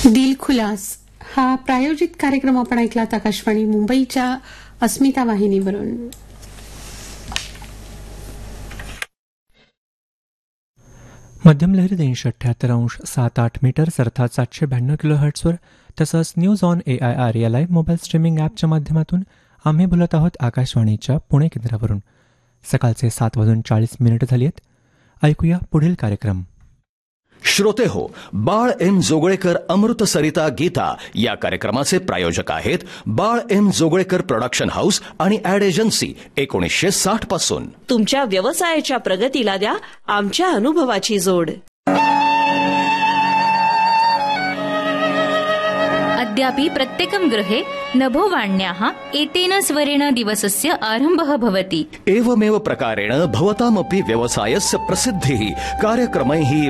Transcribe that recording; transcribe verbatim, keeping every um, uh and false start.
दिलखुलास हा प्रायोजित कार्यक्रम आपण ऐकलात आकाशवाणी मुंबईच्या अस्मिता वाहिनीवरून. मध्यम लहरी तीनशे अठ्ठ्याहत्तर अंश सात आठ मीटर्स अर्थात सातशे ब्याण्णव किलो हर्ट्सवर तसंच news on A I R या लाईव्ह मोबाईल स्ट्रीमिंग ॲपच्या माध्यमातून आम्ही बोलत आहोत आकाशवाणीच्या पुणे केंद्रावरून. सकाळचे सात वाजून चाळीस मिनिट झाली आहेत. ऐकूया पुढील कार्यक्रम. श्रोते हो, बाळ एम जोगळेकर अमृत सरिता गीता या कार्यक्रमाचे प्रायोजक आहेत बाळ एम जोगळेकर प्रोडक्शन हाऊस आणि ॲड एजन्सी एकोणीसशे साठ पासून. तुमच्या व्यवसायाच्या प्रगतीला द्या आमच्या अनुभवाची जोड. अद्यापि प्रत्येकं गृहे नभोवाण्याः एतेन स्वरेण दिवसस्य आरम्भः भवति. एवमेव प्रकारेण भवतामपि व्यवसायस्य प्रसिद्धिः कार्यक्रमैः